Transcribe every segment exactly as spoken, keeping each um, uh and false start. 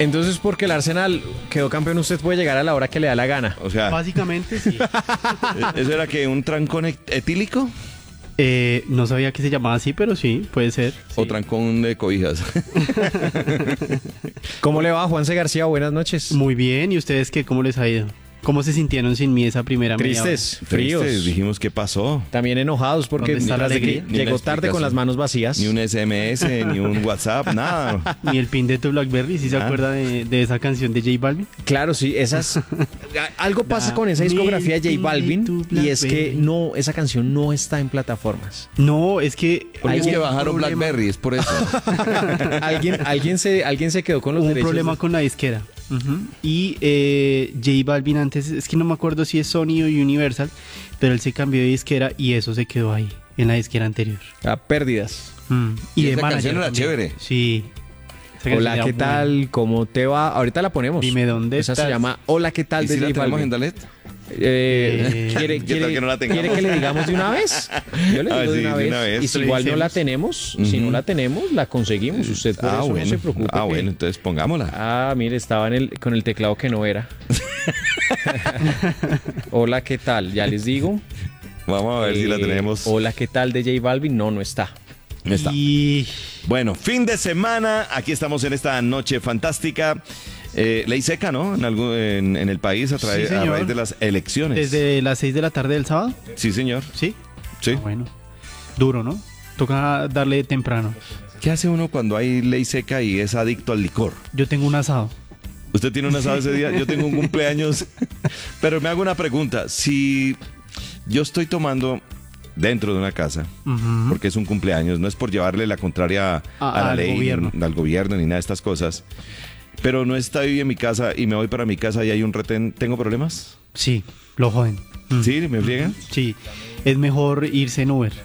Entonces, porque el Arsenal quedó campeón, usted puede llegar a la hora que le da la gana. O sea, Básicamente sí. ¿eso era que un trancón et- etílico? Eh, no sabía que se llamaba así, pero sí, puede ser. ¿O Sí. trancón de cobijas? ¿Cómo le va, Juanse García? Buenas noches. Muy bien, ¿y ustedes qué? ¿Cómo les ha ido? ¿Cómo se sintieron sin mí esa primera media hora? Tristes, fríos. Tristes, dijimos, ¿qué pasó? También enojados porque ¿Dónde está la tras de que alegría? Ni una llegó tarde con explicación. las manos vacías. Ni un S M S, ni un WhatsApp, nada. Ni el pin de tu Blackberry, ¿sí se Ah. acuerda de, de esa canción de J Balvin? Claro, sí, esas... Algo pasa con esa discografía de J Balvin y es que no, esa canción no está en plataformas. No, es que... Porque es hubo que un bajaron problema- BlackBerry, es por eso. alguien, alguien, se, alguien se quedó con los Hubo un derechos. problema de- con la disquera. Ujú. Y eh, J Balvin antes, es que no me acuerdo si es Sony o Universal, pero él se cambió de disquera y eso se quedó ahí, en la disquera anterior. A pérdidas. Mm. Y de esa manager canción era también. chévere. Sí. Esa canción Hola, era ¿qué buena. tal? ¿Cómo te va? Ahorita la ponemos. Dime dónde Esa se estás. llama Hola, ¿qué tal? ¿Y de si la J tenemos en Balvin. Dalet? Eh, Eh, ¿quiere, ¿qué quiere- tal que no la tengamos? quiere que le digamos de una vez? Yo le Ah, digo sí, de, una de vez. una vez. Y si igual no la Revisemos. tenemos, si no Ujú. la tenemos, la conseguimos. Usted por Ah, eso bueno. no se preocupe. Ah, que- bueno, entonces pongámosla. Ah, mire, estaba en el, con el teclado que no era. Hola, ¿qué tal? Ya les digo. Vamos a ver si la Eh, tenemos. Hola, ¿qué tal? De J Balvin. No, no está. No está. Y Bueno, fin de semana. Aquí estamos en esta noche fantástica. Eh, ley seca, ¿no? En, algún, en, en el país a, tra- Sí, a señor. raíz de las elecciones. desde las seis de la tarde del sábado, Sí, señor. ¿sí? Sí. Ah, bueno. Duro, ¿no? Toca darle temprano. ¿Qué hace uno cuando hay ley seca y es adicto al licor? Yo tengo un asado. ¿Usted tiene un asado ese día? Yo tengo un cumpleaños. Pero me hago una pregunta. Si yo estoy tomando dentro de una casa, Ujú. porque es un cumpleaños, no es por llevarle la contraria A- a la al ley, gobierno. al gobierno, ni nada de estas cosas, pero no estoy en mi casa y me voy para mi casa y hay un retén, ¿tengo problemas? Sí, lo joden. Mm. ¿Sí? ¿Me friegan? Sí, es mejor irse en Uber.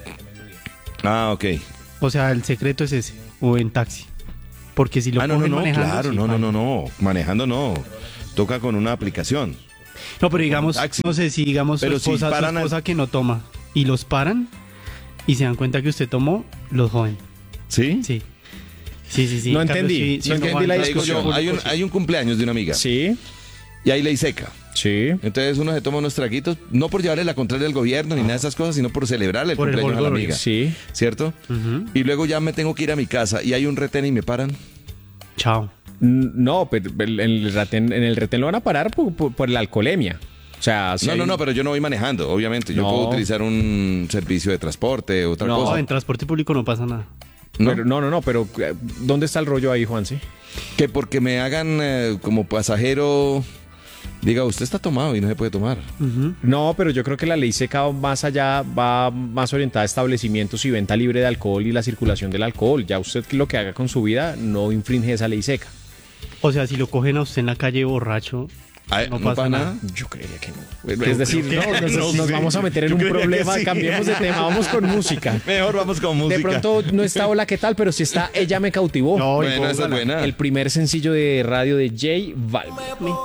Ah, ok. O sea, el secreto es ese, o en taxi. Porque si lo Ah, no, no, cogen no, manejando, claro, sí, no, no, paila. no, no, manejando no, toca con una aplicación. No, pero digamos, taxi. no sé si digamos Pero su si esposa, su paran al- esposa que no toma y los paran y se dan cuenta que usted tomó, los joden. ¿Sí? Sí. Sí, sí, sí. No En cambio, entendí, si- si no uno entendí va la en Le digo yo, discusión. hay un, hay un cumpleaños de una amiga Sí, y hay ley seca. sí. Entonces uno se toma unos traguitos, no por llevarle la contraria al gobierno ni nada de esas cosas, sino por celebrarle el Por el cumpleaños a la jolgorio. amiga. Sí. ¿Cierto? Ujú. Y luego ya me tengo que ir a mi casa y hay un retén y me paran. Chao. N- No, pero el- el retén- en el retén lo van a parar por, por- por la alcoholemia. O sea, si No, hay- no, no, pero yo no voy manejando, obviamente. Yo No. puedo utilizar un servicio de transporte, otra No. No, cosa. en transporte público no pasa nada. ¿No? Pero- no, no, no, pero eh, ¿dónde está el rollo ahí, Juanse? Que porque me hagan eh, como pasajero, diga, usted está tomado y no se puede tomar. Ujú. No, pero yo creo que la ley seca va más allá, va más orientada a establecimientos y venta libre de alcohol y la circulación del alcohol. Ya usted lo que haga con su vida no infringe esa ley seca. O sea, si lo cogen a usted en la calle borracho, Ah, no, pasa nada. Yo creería que no. Es decir, creo no, que nos, no, nos sí. vamos a meter en Yo un creería que problema, sí. cambiemos de tema, vamos con música. Mejor vamos con música. De pronto no está Hola, ¿qué tal? Pero sí está Ella me cautivó. No, y Bueno, esa es póngala. buena. El primer sencillo de radio de J Balvin.